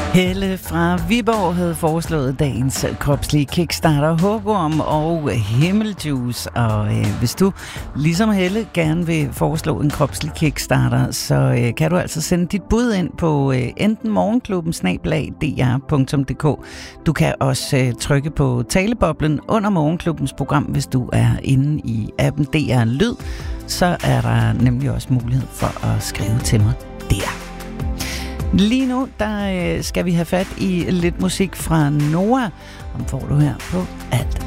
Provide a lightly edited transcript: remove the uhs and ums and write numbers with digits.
Helle fra Viborg havde foreslået dagens kropslige kickstarter, hugorm og himmeljuice. Og hvis du, ligesom Helle, gerne vil foreslå en kropslig kickstarter, så kan du altså sende dit bud ind på enten morgenklubben@dr.dk. Du kan også trykke på taleboblen under Morgenklubbens program, hvis du er inde i appen DR Lyd. Så er der nemlig også mulighed for at skrive til mig der. Lige nu, der skal vi have fat i lidt musik fra Noah. Om får du her på Alt